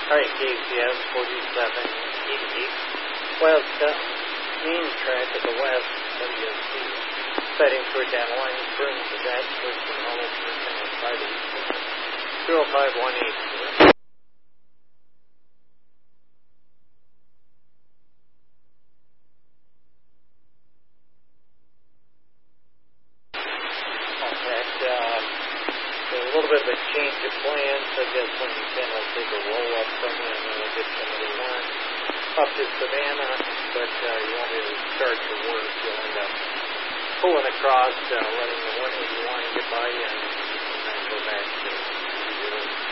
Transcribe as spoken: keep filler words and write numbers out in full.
Alright, K C S forty-seven eighty-eight. West, uh, main track at the west, W S C. Setting for down line, burn the dash, switch and hollow, turn and five eight zero five one eight. Contact, uh, a little bit of a change of plans. I guess when you can, I'll take a roll up from you and then we'll get somebody one up to Savannah, but uh, you won't be able to start your work. You'll end up pulling across, uh, letting the one eighty-one get by you, and, and then go back to zero.